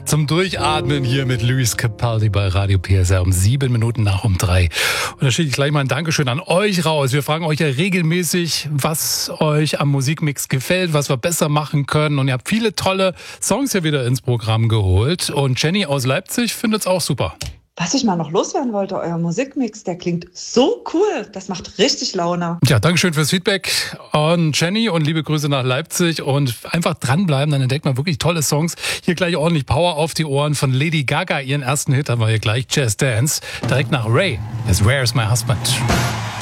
Zum Durchatmen hier mit Luis Capaldi bei Radio PSR um 7 Minuten nach um 3. Und da schicke ich gleich mal ein Dankeschön an euch raus. Wir fragen euch ja regelmäßig, was euch am Musikmix gefällt, was wir besser machen können. Und ihr habt viele tolle Songs hier wieder ins Programm geholt. Und Jenny aus Leipzig findet es auch super. Was ich mal noch loswerden wollte, euer Musikmix, der klingt so cool. Das macht richtig Laune. Ja, Dankeschön fürs Feedback an Jenny und liebe Grüße nach Leipzig. Und einfach dranbleiben, dann entdeckt man wirklich tolle Songs. Hier gleich ordentlich Power auf die Ohren von Lady Gaga. Ihren ersten Hit haben wir hier gleich, Jazz Dance. Direkt nach Ray. Where's My Husband?